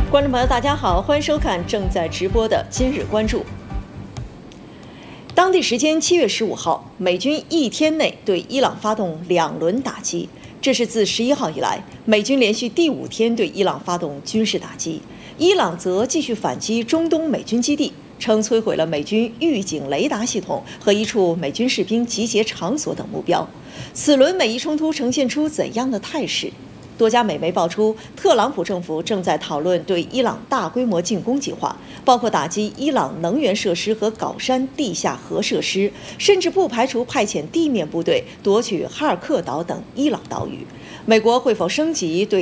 观众朋友，大家好，欢迎收看正在直播的今日关注。当地时间7月15号，美军一天内对伊朗发动2轮打击，这是自11号以来，美军连续第5天对伊朗发动军事打击。伊朗则继续反击中东美军基地，称摧毁了美军预警雷达系统和一处美军士兵集结场所等目标。此轮美伊冲突呈现出怎样的态势？多家美媒爆出，特朗普政府正在讨论对伊朗大规模进攻计划，包括打击伊朗能源设施和搞山地下核设施，甚至不排除派遣地面部队夺取哈尔克岛等伊朗岛屿。美国会否升级对